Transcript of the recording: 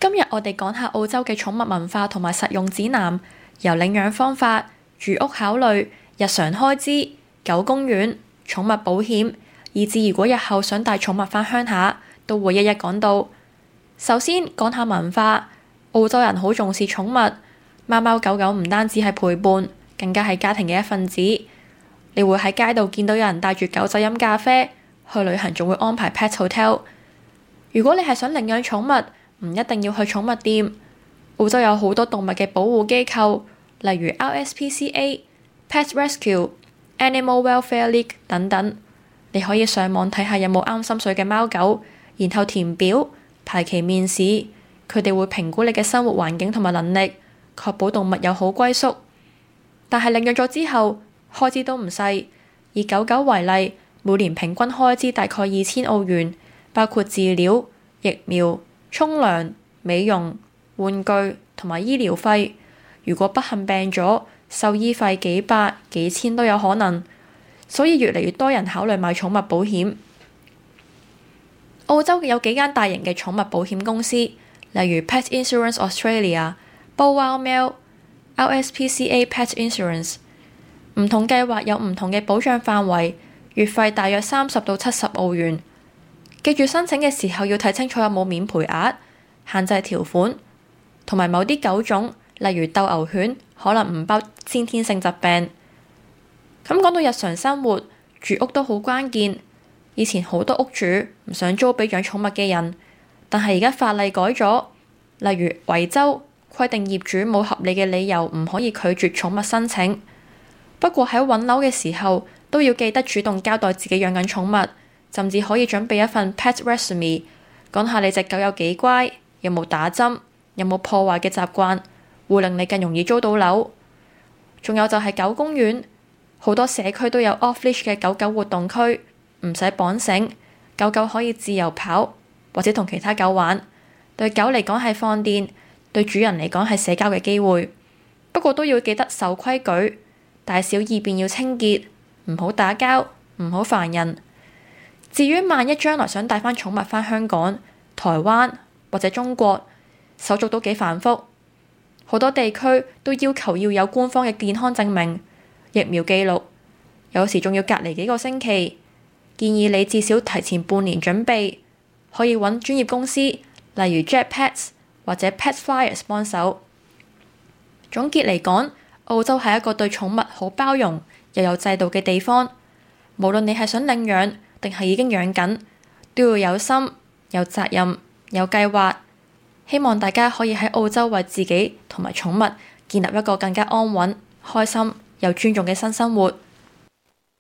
今日我哋講下澳洲嘅寵物文化同埋實用指南，由領養方法、住屋考慮、日常開支、狗公園、寵物保險，以至如果日後想帶寵物返鄉下，都會一一講到。首先講下文化，澳洲人好重視寵物，貓貓狗狗唔單止係陪伴，更加係家庭嘅一份子。你會喺街度見到有人帶住狗仔飲咖啡，去旅行仲會安排 pet hotel。如果你係想領養寵物，唔一定要去寵物店。澳洲有好多動物嘅保護機構，例如 RSPCA、Pet Rescue、Animal Welfare League 等等。你可以上網睇下有冇啱心水嘅貓狗，然後填表排期面試，佢哋會評估你嘅生活環境同埋能力，確保動物有好歸宿。但係領養咗之後，開支都唔細。以狗狗為例，每年平均開支大概2000澳元，包括治療、疫苗、沖涼、美容、玩具同埋醫療費。如果不幸病咗，獸醫費幾百、幾千都有可能。所以越嚟越多人考慮買寵物保險。澳洲有幾間大型嘅寵物保險公司，例如 Pet Insurance Australia、Bow Wow Mail、RSPCA Pet Insurance。唔同計劃有唔同嘅保障範圍，月費大約30到70澳元。記住申請嘅時候要睇清楚有冇免賠額、限制條款，同埋某啲狗種，例如鬥牛犬，可能唔包先天性疾病。咁講到日常生活，住屋都好關鍵。以前好多屋主唔想租俾養寵物嘅人，但係而家法例改咗，例如維州規定業主冇合理嘅理由唔可以拒絕寵物申請。不過喺揾樓嘅時候，都要記得主動交代自己養緊寵物，甚至可以準備一份 pet resume， 講下你隻狗有幾乖，有冇打針，有冇破壞嘅習慣，會令你更容易租到樓。仲有就係狗公園，好多社區都有 off-leash 嘅狗狗活動區，唔使綁繩，狗狗可以自由跑或者同其他狗玩。對狗嚟講係放電，對主人嚟講係社交嘅機會。不過都要記得守規矩，大小二便要清潔，唔好打交，唔好煩人。至於萬一將來想帶返寵物返香港、台灣或者中國，手續都幾繁複，好多地區都要求要有官方嘅健康證明、疫苗記錄，有時仲要隔離幾個星期。建議你至少提前半年準備，可以揾專業公司，例如 Jet Pets 或者 Pet Flyers 幫手。總結嚟講，澳洲係一個對寵物好包容又有制度嘅地方。無論你係想領養定係已經養緊，都要有心、有責任、有計劃。希望大家可以喺澳洲為自己同埋寵物建立一個更加安穩、開心又尊重嘅新生活。